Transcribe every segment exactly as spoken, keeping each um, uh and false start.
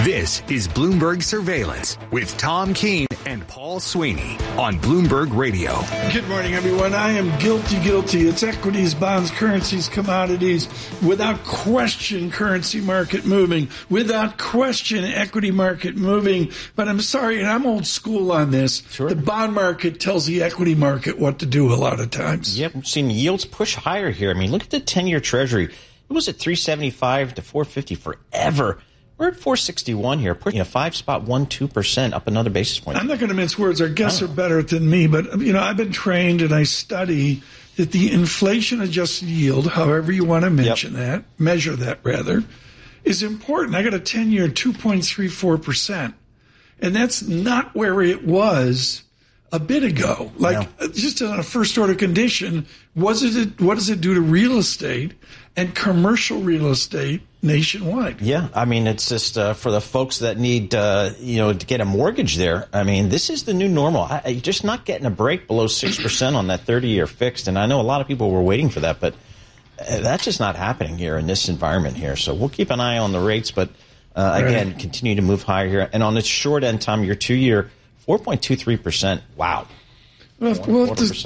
This is Bloomberg Surveillance with Tom Keene and Paul Sweeney on Bloomberg Radio. Good morning, everyone. I am guilty, guilty. It's equities, bonds, currencies, commodities. Without question, currency market moving. Without question, equity market moving. But I'm sorry, and I'm old school on this. Sure. The bond market tells the equity market what to do a lot of times. Yep, we've seen yields push higher here. I mean, look at the ten-year Treasury. It was at three seventy-five to four fifty forever. We're at four sixty-one here, pushing a five spot one two percent up another basis point. I'm not going to mince words. Our guests are better than me, but you know, I've been trained and I study that the inflation-adjusted yield, however you want to mention yep. that, measure that rather, is important. I got a ten-year two point three four percent, and that's not where it was a bit ago. Like no. just on a first-order condition, was it? What does it do to real estate and commercial real estate nationwide? Yeah, I mean, it's just uh, for the folks that need, uh, you know, to get a mortgage there. I mean, this is the new normal. I, I, just not getting a break below six percent on that thirty-year fixed. And I know a lot of people were waiting for that, but uh, that's just not happening here in this environment here. So we'll keep an eye on the rates, but uh, again, right. continue to move higher here. And on the short end, Tom, your two-year, four point two three percent. Wow. Well, we'll have to,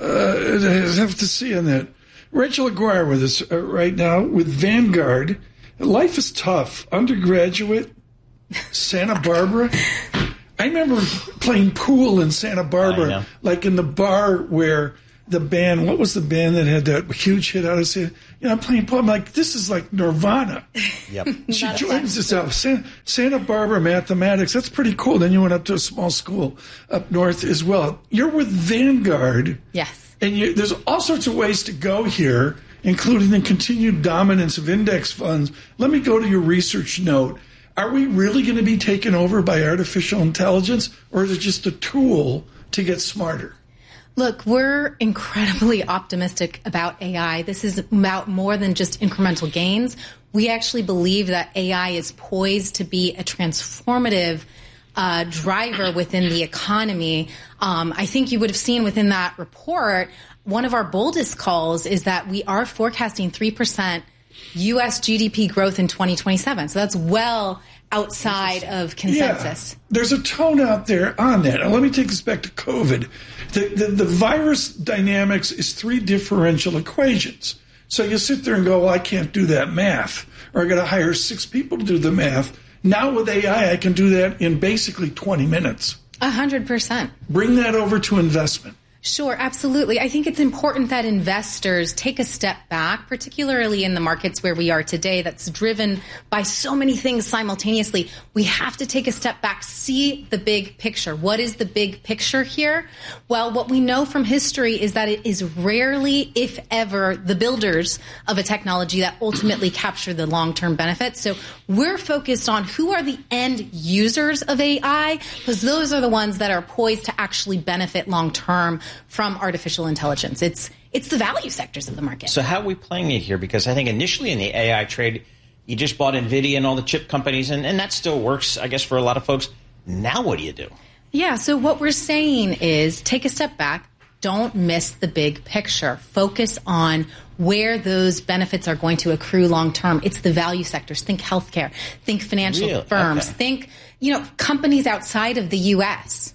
uh, have to see on that. Rachel Aguirre with us uh, right now with Vanguard. Life is tough. Undergraduate, Santa Barbara. I remember playing pool in Santa Barbara, like in the bar where the band, what was the band that had that huge hit out of Santa? You know, I'm playing pool. I'm like, this is like Nirvana. Yep. She joins us out. Santa, Santa Barbara mathematics. That's pretty cool. Then you went up to a small school up north as well. You're with Vanguard. Yes. And you, there's all sorts of ways to go here, including the continued dominance of index funds. Let me go to your research note. Are we really going to be taken over by artificial intelligence, or is it just a tool to get smarter? Look, we're incredibly optimistic about A I. This is about more than just incremental gains. We actually believe that A I is poised to be a transformative Uh, driver within the economy. Um, I think you would have seen within that report, one of our boldest calls is that we are forecasting three percent U S G D P growth in twenty twenty-seven. So that's well outside of consensus. Yeah, there's a tone out there on that. Now, let me take this back to COVID. The, the, the virus dynamics is three differential equations. So you sit there and go, well, I can't do that math, or I got to hire six people to do the math. Now with A I, I can do that in basically twenty minutes. A hundred percent. Bring that over to investment. Sure, absolutely. I think it's important that investors take a step back, particularly in the markets where we are today that's driven by so many things simultaneously. We have to take a step back, see the big picture. What is the big picture here? Well, what we know from history is that it is rarely, if ever, the builders of a technology that ultimately capture the long-term benefits. So we're focused on who are the end users of A I, because those are the ones that are poised to actually benefit long-term from artificial intelligence. It's it's the value sectors of the market. So how are we playing it here? Because I think initially in the A I trade, you just bought NVIDIA and all the chip companies, and, and that still works, I guess, for a lot of folks. Now what do you do? Yeah, so what we're saying is take a step back. Don't miss the big picture. Focus on where those benefits are going to accrue long term. It's the value sectors. Think healthcare. Think financial Real? firms. Okay. Think, you know, companies outside of the U S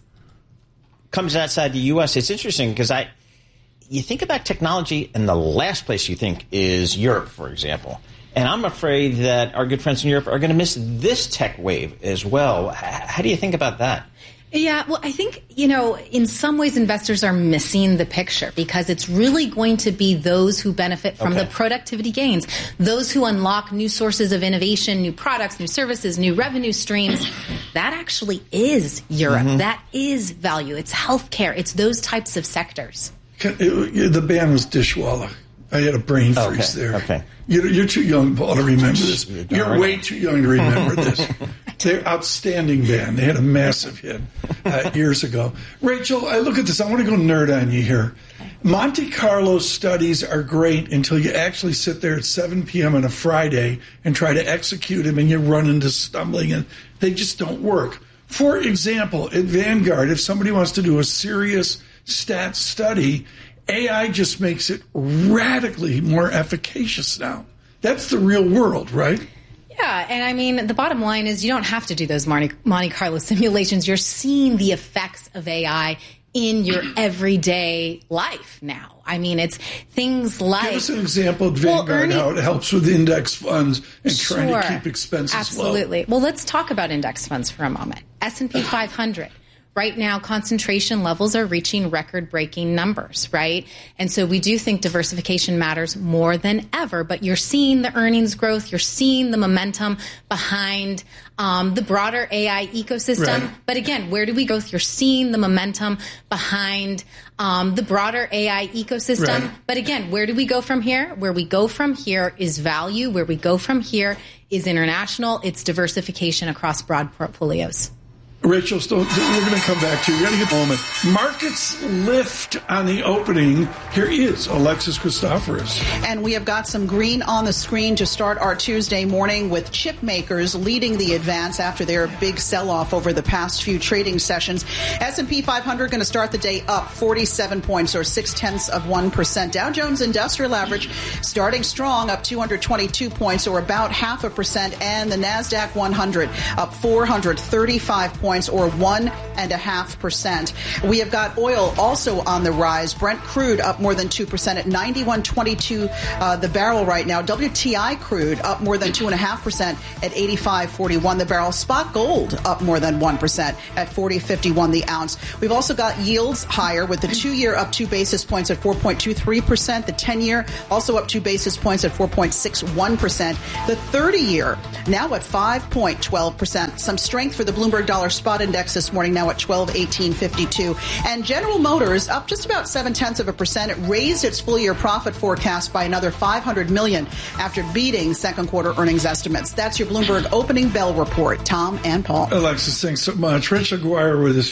Comes outside the U S. It's interesting because I, you think about technology, and the last place you think is Europe, for example. And I'm afraid that our good friends in Europe are going to miss this tech wave as well. How do you think about that? Yeah, well, I think, you know, in some ways investors are missing the picture because it's really going to be those who benefit from okay. the productivity gains, those who unlock new sources of innovation, new products, new services, new revenue streams. That actually is Europe. Mm-hmm. That is value. It's healthcare. It's those types of sectors. The band was Dishwalla. I had a brain freeze okay. there. Okay. You're, you're too young, Paul, to remember this. You're, you're right. way too young to remember this. They're outstanding band. They had a massive hit uh, years ago. Rachel, I look at this. I want to go nerd on you here. Monte Carlo studies are great until you actually sit there at seven p.m. on a Friday and try to execute them, and you run into stumbling, and they just don't work. For example, at Vanguard, if somebody wants to do a serious stat study, A I just makes it radically more efficacious now. That's the real world, right? Yeah, and I mean, the bottom line is you don't have to do those Monte, Monte Carlo simulations. You're seeing the effects of A I in your everyday life now. I mean, it's things like... Give us an example of Vanguard, well, earning, how it helps with index funds and sure, trying to keep expenses absolutely. low. Absolutely. Well, let's talk about index funds for a moment. S and P five hundred. Right now, concentration levels are reaching record-breaking numbers, right? And so we do think diversification matters more than ever, but you're seeing the earnings growth, you're seeing the momentum behind um, the broader A I ecosystem. Right. But again, where do we go? You're seeing the momentum behind um, the broader A I ecosystem. Right. But again, where do we go from here? Where we go from here is value. Where we go from here is international. It's diversification across broad portfolios. Rachel, still, we're going to come back to you. We're going to get a moment. Markets lift on the opening. Here is Alexis Christoforous. And we have got some green on the screen to start our Tuesday morning with chip makers leading the advance after their big sell-off over the past few trading sessions. S and P five hundred going to start the day up forty-seven points or six-tenths of one percent. Dow Jones Industrial Average starting strong, up two hundred twenty-two points or about half a percent. And the NASDAQ one hundred up four hundred thirty-five points. Points or one and a half percent. We have got oil also on the rise. Brent crude up more than two percent at ninety-one twenty-two uh, the barrel right now. W T I crude up more than two and a half percent at eighty-five forty-one the barrel. Spot gold up more than one percent at forty fifty-one the ounce. We've also got yields higher with the two-year up two basis points at four point two three percent. The ten-year also up two basis points at four point six one percent. The thirty-year now at five point one two percent. Some strength for the Bloomberg Dollar Spot Index this morning, now at twelve eighteen fifty-two. And General Motors up just about seven tenths of a percent. It raised its full year profit forecast by another five hundred million dollars after beating second quarter earnings estimates. That's your Bloomberg opening bell report. Tom and Paul. Alexis, thanks so much. Rich Aguirre with us.